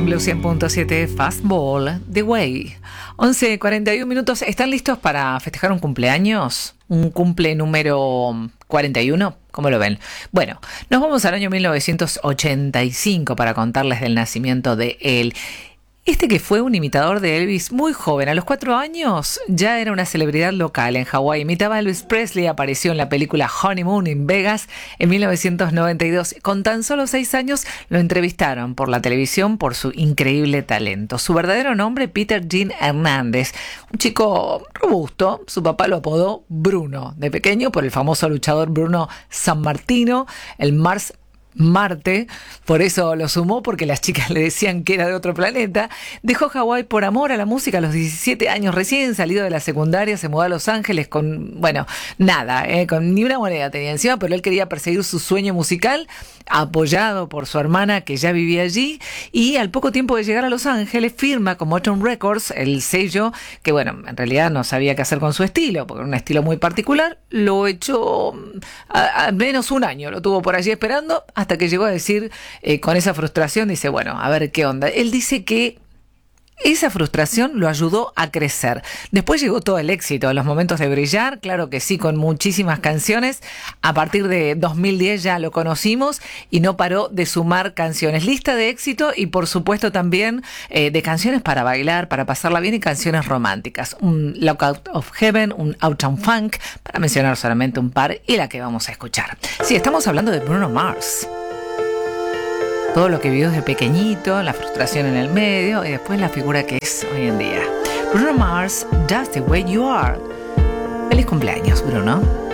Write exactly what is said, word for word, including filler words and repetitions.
en Blue cien punto siete, Fastball, The Way. once cuarenta y uno minutos. ¿Están listos para festejar un cumpleaños? Un cumple número cuarenta y uno. ¿Cómo lo ven? Bueno, nos vamos al año mil novecientos ochenta y cinco para contarles del nacimiento de él. Este que fue un imitador de Elvis muy joven, a los cuatro años ya era una celebridad local en Hawái. Imitaba a Elvis Presley, apareció en la película Honeymoon in Vegas en mil novecientos noventa y dos. Con tan solo seis años lo entrevistaron por la televisión por su increíble talento. Su verdadero nombre, Peter Gene Hernández, un chico robusto. Su papá lo apodó Bruno, de pequeño por el famoso luchador Bruno Sammartino, el Mars Marte, por eso lo sumó, porque las chicas le decían que era de otro planeta. Dejó Hawái por amor a la música a los diecisiete años, recién salido de la secundaria, se mudó a Los Ángeles con, bueno, nada, eh, con ni una moneda tenía encima, pero él quería perseguir su sueño musical, apoyado por su hermana que ya vivía allí, y al poco tiempo de llegar a Los Ángeles firma con Motown Records, el sello que, bueno, en realidad no sabía qué hacer con su estilo, porque era un estilo muy particular. Lo echó al menos un año, lo tuvo por allí esperando, hasta que llegó a decir, eh, con esa frustración, dice, bueno, a ver qué onda. Él dice que esa frustración lo ayudó a crecer. Después llegó todo el éxito, los momentos de brillar, claro que sí, con muchísimas canciones. A partir de dos mil diez ya lo conocimos y no paró de sumar canciones. Lista de éxito y por supuesto también eh, de canciones para bailar, para pasarla bien, y canciones románticas. Un Lockout of Heaven, un Uptown Funk, para mencionar solamente un par, y la que vamos a escuchar. Sí, estamos hablando de Bruno Mars. Todo lo que vivió desde pequeñito, la frustración en el medio y después la figura que es hoy en día. Bruno Mars, Just the Way You Are. Feliz cumpleaños, Bruno.